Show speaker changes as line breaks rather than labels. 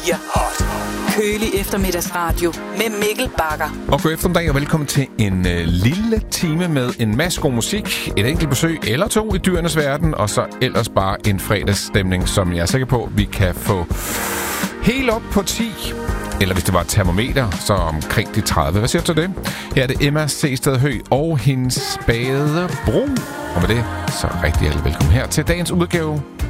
Ja, hot. Kølig eftermiddagsradio med Mikkel Bagger.
Og god eftermiddag og velkommen til en lille time med en masse god musik, et enkelt besøg eller to i dyrenes verden, og så ellers bare en fredagsstemning, som jeg er sikker på, vi kan få helt op på 10. Eller hvis det var et termometer, så omkring de 30. Hvad siger du til det? Her er det Emma Sehsted Høgh og hendes spade bro. Og med det, så rigtig alle velkommen her til dagens udgave